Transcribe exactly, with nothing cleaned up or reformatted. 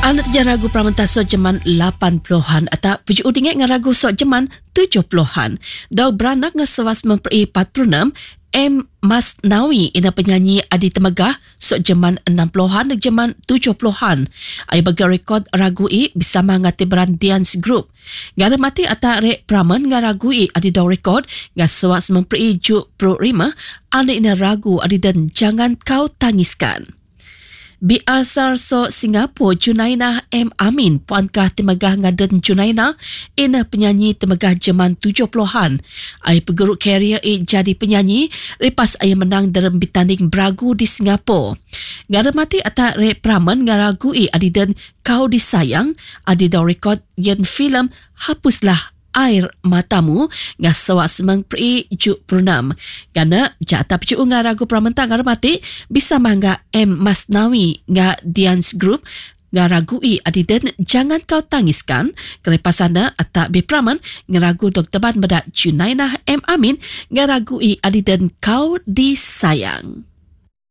Anak je ragu pramenta so jeman lapan puluhan atau pujuk udingat dengan ragu so jeman tujuh puluhan. Dau beranak ngesewas memperi empat puluh enam M. Masnawi ina penyanyi adi temegah so jeman enam puluhan dan jeman tujuh puluhan. Ai bagi rekod ragu i bisa mangati beran Dance Group. Gara mati ata rek praman nga ragu i adi dau rekod nga sewas memperi juk pro rima ane ina ragu adi dan jangan kau tangiskan. Biasar so Singapura Junaina M. Amin puankah temegah ngaden Junaina ina penyanyi temegah jeman tujuh puluhan. Ai pegeruk karier i jadi penyanyi lepas ai menang dalam bertanding beragu di Singapura. Gara mati atak rek praman ngaragu i adiden kau disayang adi dau rekod yen filem Hapuslah Air Matamu nga sawas mengperi juk pernam. Gana jata pecu nga ragu pramenta nga mati bisa mangga M. Masnawi nga Dance Group nga ragu i adiden jangan kau tangiskan kerepasana atak bepraman nga ragu Doktor Ban bedak Junaina M. Amin nga ragu i adiden kau disayang.